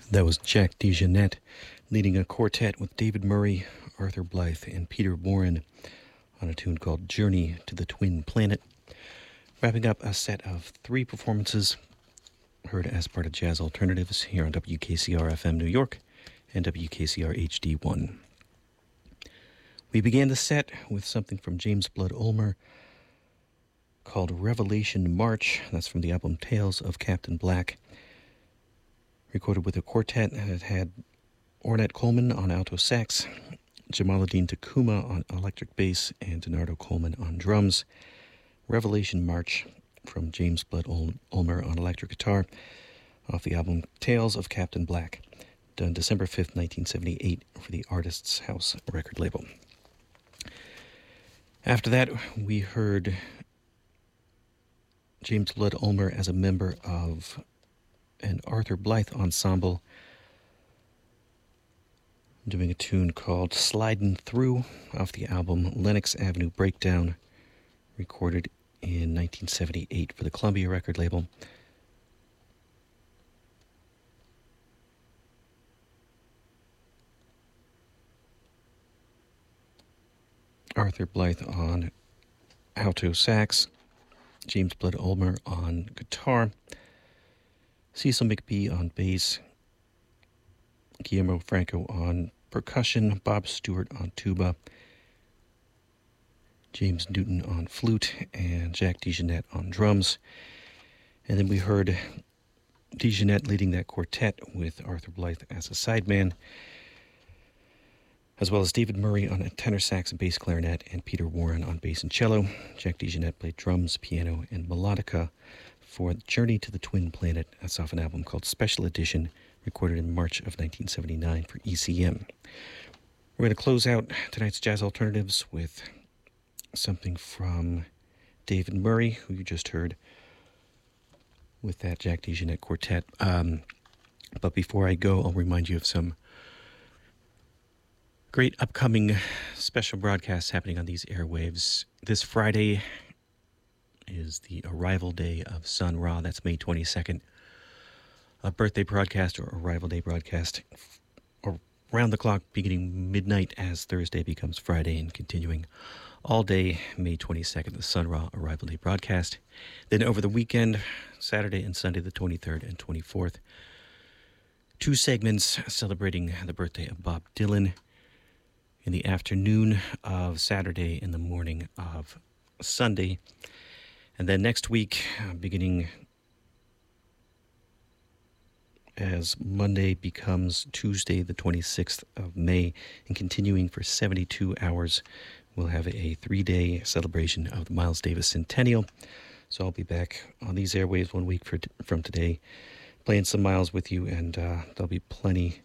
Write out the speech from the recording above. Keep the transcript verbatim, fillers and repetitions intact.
That was Jack DeJohnette leading a quartet with David Murray, Arthur Blythe, and Peter Warren on a tune called Journey to the Twin Planet. Wrapping up a set of three performances heard as part of Jazz Alternatives here on W K C R F M New York and W K C R H D one. We began the set with something from James Blood Ulmer called Revelation March. That's from the album Tales of Captain Black. Recorded with a quartet that had Ornette Coleman on alto sax, Jamaluddin Takuma on electric bass, and Donardo Coleman on drums. Revelation March from James Blood Ulmer on electric guitar off the album Tales of Captain Black, done December fifth, nineteen seventy-eight for the Artists House record label. After that, we heard James Blood Ulmer as a member of an Arthur Blythe ensemble doing a tune called Slidin' Through off the album Lenox Avenue Breakdown, recorded in nineteen seventy-eight for the Columbia record label. Arthur Blythe on alto sax, James Blood Ulmer on guitar, Cecil McBee on bass, Guillermo Franco on percussion, Bob Stewart on tuba, James Newton on flute, and Jack DeJohnette on drums. And then we heard DeJohnette leading that quartet with Arthur Blythe as a sideman, as well as David Murray on a tenor sax and bass clarinet, and Peter Warren on bass and cello. Jack DeJohnette played drums, piano, and melodica for Journey to the Twin Planet. That's off an album called Special Edition, recorded in March of nineteen seventy-nine for E C M. We're going to close out tonight's Jazz Alternatives with something from David Murray, who you just heard with that Jack DeJohnette quartet. Um, but before I go, I'll remind you of some great upcoming special broadcasts happening on these airwaves. This Friday is the arrival day of Sun Ra. That's May twenty-second. A birthday broadcast or arrival day broadcast around the clock, beginning midnight as Thursday becomes Friday and continuing all day May twenty-second, the Sun Ra arrival day broadcast. Then over the weekend, Saturday and Sunday, the twenty-third and twenty-fourth, two segments celebrating the birthday of Bob Dylan in the afternoon of Saturday and the morning of Sunday. And then next week, uh, beginning as Monday becomes Tuesday, the twenty-sixth of May, and continuing for seventy-two hours, we'll have a three-day celebration of the Miles Davis Centennial. So I'll be back on these airwaves one week for, from today, playing some Miles with you, and uh, there'll be plenty